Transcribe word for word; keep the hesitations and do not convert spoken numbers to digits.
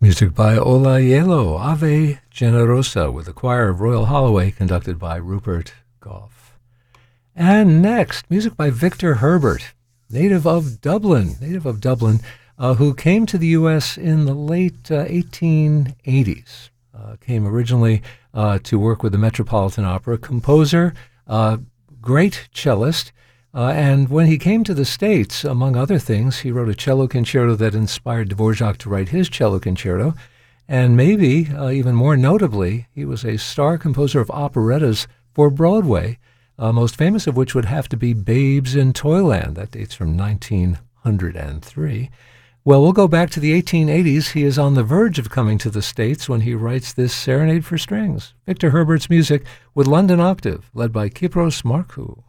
Music by Ola Yelo, Ave Generosa, with the choir of Royal Holloway, conducted by Rupert Gough. And next, music by Victor Herbert, native of Dublin, native of Dublin, uh, who came to the U S in the late uh, eighteen eighties. Uh, came originally uh, to work with the Metropolitan Opera, composer, uh, great cellist. Uh, and when he came to the States, among other things, he wrote a cello concerto that inspired Dvorak to write his cello concerto. And maybe, uh, even more notably, he was a star composer of operettas for Broadway, uh, most famous of which would have to be Babes in Toyland. That dates from nineteen oh three. Well, we'll go back to the eighteen eighties. He is on the verge of coming to the States when he writes this Serenade for Strings. Victor Herbert's music with London Octave, led by Kypros Markou.